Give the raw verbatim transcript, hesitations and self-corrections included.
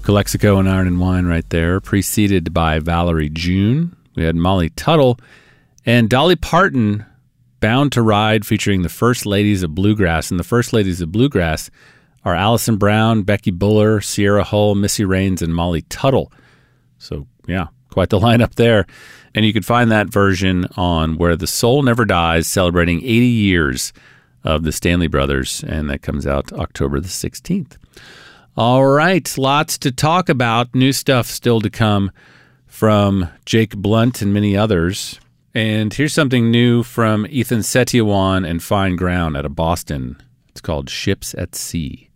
Calexico and Iron and Wine right there, preceded by Valerie June. We had Molly Tuttle and Dolly Parton, Bound to Ride, featuring the First Ladies of Bluegrass. And the First Ladies of Bluegrass are Allison Brown, Becky Buller, Sierra Hull, Missy Raines, and Molly Tuttle. So, yeah, quite the lineup there. And you can find that version on Where the Soul Never Dies, celebrating eighty years of the Stanley Brothers, and that comes out October the sixteenth. All right, lots to talk about. New stuff still to come from Jake Blunt and many others. And here's something new from Ethan Setiowan and Fine Ground out of Boston. It's called Ships at Sea.